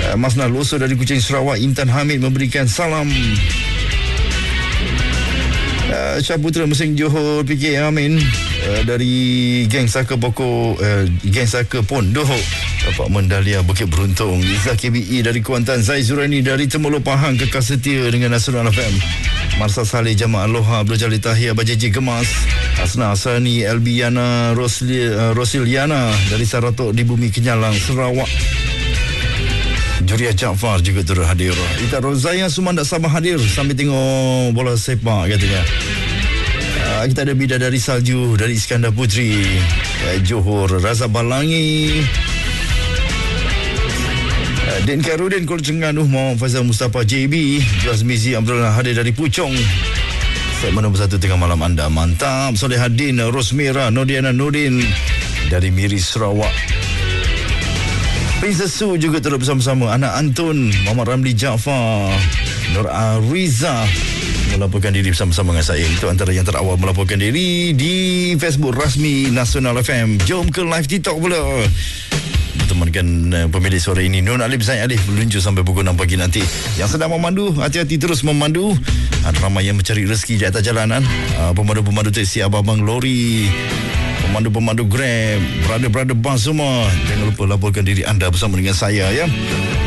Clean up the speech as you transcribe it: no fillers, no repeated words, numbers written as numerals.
Mas Naloso dari Kuching Sarawak. Intan Hamid memberikan salam. Syah Putra Mesing Johor PK Amin dari Geng Saka Pokok Geng Saka Pondoh dapat mendalia Bukit Beruntung. Izzah KBE dari Kuantan. Zai Zurani dari Temuluh Pahang kekal setia dengan Nasional FM. Marsa Saleh Jamaah Aloha Berjali Tahiyah Bajeji Gemas. Asna Asani Elbiana Rosiliana dari Saratok di Bumi Kenyalang Sarawak. Juria Jaafar juga turut hadir. Ita Rozaya Sumanda Sabah hadir sambil tengok bola sepak katanya. Kita ada Bidadari Salju dari Iskandar Putri Johor. Raza Balangi, Din Karudin Kuala Terengganu, Muhammad Faizal Mustafa JB, Juaz Mizi Abdullah hadir dari Puchong. Segmen nombor 1 tengah malam anda. Mantap. Solehadin Rosmira Nodiana Nudin dari Miri Sarawak. Princess Su juga turut bersama-sama. Anak Antun Muhammad Ramli Jaafar, Nur Ariza melaporkan diri bersama-sama dengan saya. Itu antara yang terawal melaporkan diri di Facebook rasmi Nasional FM. Jom ke live TikTok pula. Bertemankan pemilik suara ini Nun Alif Zain Alif meluncur sampai pukul 6 pagi nanti. Yang sedang memandu, hati-hati terus memandu. Ada ramai yang mencari rezeki di atas jalanan. Pemandu-pemandu teksi, abang-abang lori, pemandu-pemandu Grab, brother-brother bus semua. Jangan lupa laporkan diri anda bersama dengan saya ya.